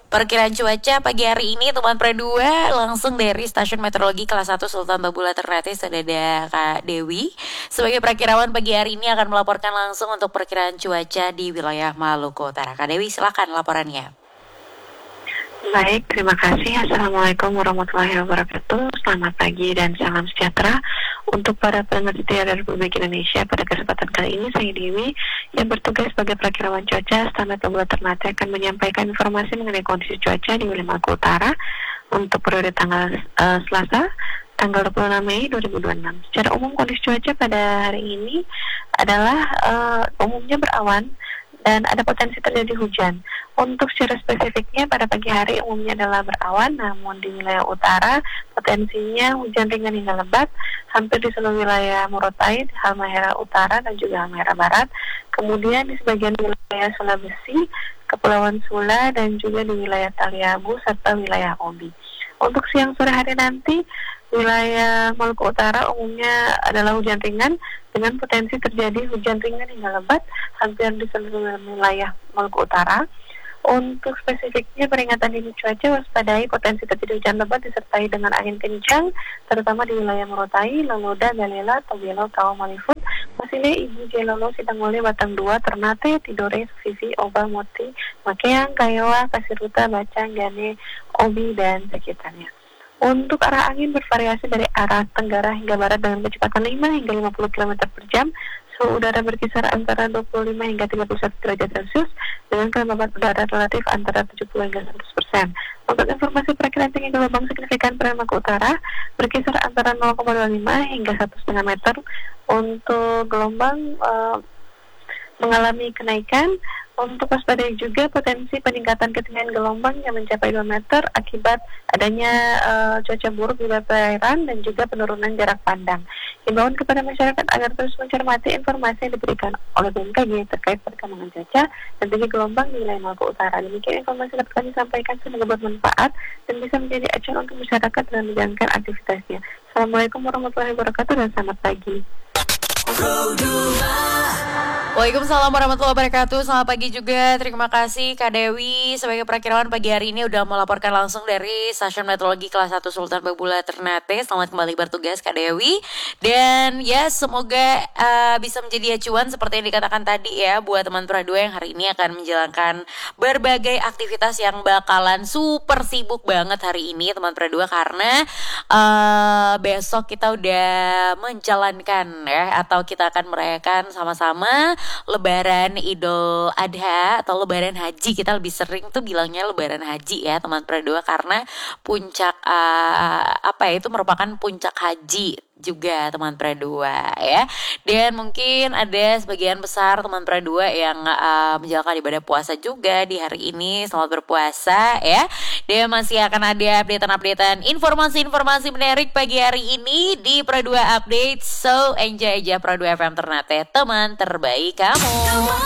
Perkiraan cuaca pagi hari ini teman Pradua langsung dari Stasiun Meteorologi Kelas 1 Sultan Babula Ternate sudah ada Kak Dewi. Sebagai perakirawan pagi hari ini akan melaporkan langsung untuk perkiraan cuaca di wilayah Maluku Utara. Kak Dewi silakan laporannya. Baik, terima kasih. Assalamualaikum warahmatullahi wabarakatuh. Selamat pagi dan salam sejahtera untuk para pendengar setia dari Republik Indonesia. Pada kesempatan kali ini saya Dewi yang bertugas sebagai perakirawan cuaca Stasiun Babula Ternate akan menyampaikan informasi mengenai kondisi cuaca di wilayah Maluku Utara untuk periode tanggal Selasa tanggal 26 Mei 2026. Secara umum kondisi cuaca pada hari ini adalah umumnya berawan dan ada potensi terjadi hujan. Untuk secara spesifiknya pada pagi hari umumnya adalah berawan, namun di wilayah utara potensinya hujan ringan hingga lebat hampir di seluruh wilayah Morotai, Halmahera Utara dan juga Halmahera Barat. Kemudian di sebagian wilayah Sulawesi, Kepulauan Sula dan juga di wilayah Taliabu serta wilayah Obi. Untuk siang sore hari nanti wilayah Maluku Utara umumnya adalah hujan ringan dengan potensi terjadi hujan ringan hingga lebat hampir di seluruh wilayah Maluku Utara. Untuk spesifiknya peringatan dini cuaca waspadai potensi terjadi hujan lebat disertai dengan angin kencang terutama di wilayah Morotai, Laloda, Galela, Tobelo, Kau, Malifut, Masile, Ibu, Jelolo, Sidangole, Batang 2, Ternate, Tidore, Sisi, Oba, Moti, Makeang, Kayowa, Kasiruta, Bacang, Gane, Obi, dan sekitarnya. Untuk arah angin bervariasi dari arah tenggara hingga barat dengan kecepatan 5 hingga 50 km per jam. Suhu udara berkisar antara 25 hingga 31 derajat Celcius dengan kelembaban udara relatif antara 70 hingga 100%. Untuk informasi perakiraan tinggi gelombang signifikan pada Maluku Utara berkisar antara 0,25 hingga 1,5 meter. Untuk gelombang mengalami kenaikan. Untuk waspadai juga potensi peningkatan ketinggian gelombang yang mencapai 2 meter akibat adanya cuaca buruk di perairan dan juga penurunan jarak pandang. Himbauan kepada masyarakat agar terus mencermati informasi yang diberikan oleh BMKG terkait perkembangan cuaca dan tinggi gelombang di wilayah Maluku Utara. Demikian informasi dapat kami sampaikan, semoga bermanfaat dan bisa menjadi acuan untuk masyarakat dalam menjalankan aktivitasnya. Assalamualaikum warahmatullahi wabarakatuh dan selamat pagi. Waalaikumsalam warahmatullahi wabarakatuh. Selamat pagi juga. Terima kasih Kak Dewi sebagai perakirawan pagi hari ini udah melaporkan langsung dari Stasiun Meteorologi Kelas 1 Sultan Babula Ternate. Selamat kembali bertugas Kak Dewi. Dan ya semoga bisa menjadi acuan seperti yang dikatakan tadi ya buat teman Pradua yang hari ini akan menjalankan berbagai aktivitas yang bakalan super sibuk banget hari ini teman Pradua karena besok kita udah menjalankan ya atau kita akan merayakan sama-sama Lebaran Idul Adha atau Lebaran Haji. Kita lebih sering tuh bilangnya Lebaran Haji ya teman Pradua karena puncak itu merupakan puncak haji juga teman Pradua ya. Dan mungkin ada sebagian besar teman Pradua yang menjalankan ibadah puasa juga di hari ini. Selamat berpuasa ya. Dan masih akan ada update-updatean informasi-informasi menarik pagi hari ini di Pradua Update. So enjoy aja Pradua FM Ternate, teman terbaik kamu.